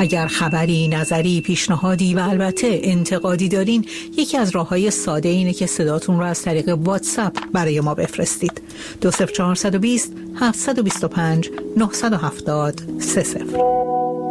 اگر خبری، نظری، پیشنهادی و البته انتقادی دارین، یکی از راه‌های ساده اینه که صداتون رو از طریق واتساپ برای ما بفرستید. 20420 725 970 30.